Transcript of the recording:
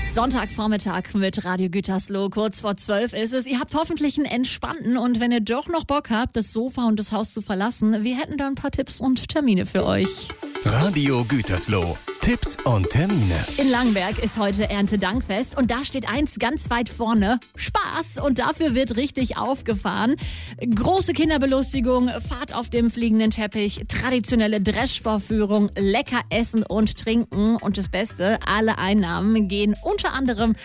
Sonntagvormittag mit Radio Gütersloh, kurz vor 12 ist es. Ihr habt hoffentlich einen entspannten und wenn ihr doch noch Bock habt, das Sofa und das Haus zu verlassen, wir hätten da ein paar Tipps und Termine für euch. Radio Gütersloh. Tipps und Termine. In Langenberg ist heute Erntedankfest und da steht eins ganz weit vorne: Spaß, und dafür wird richtig aufgefahren. Große Kinderbelustigung, Fahrt auf dem fliegenden Teppich, traditionelle Dreschvorführung, lecker essen und trinken und das Beste, alle Einnahmen gehen unter anderem